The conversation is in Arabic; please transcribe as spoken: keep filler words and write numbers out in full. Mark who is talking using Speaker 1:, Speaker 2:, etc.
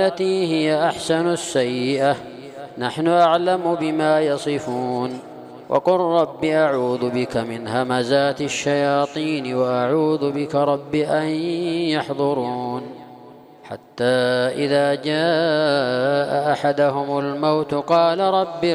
Speaker 1: التي هي أحسن السيئة نحن أعلم بما يصفون وقل رب أعوذ بك من همزات الشياطين وأعوذ بك رب أن يحضرون حتى إذا جاء أحدهم الموت قال رب